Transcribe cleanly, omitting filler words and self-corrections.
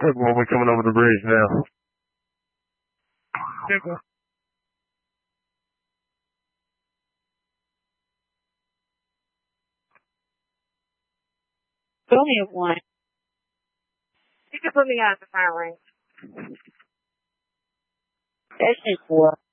Look, well, we're coming over the bridge now. Only have one. You can put me out the fire ring. That's just four.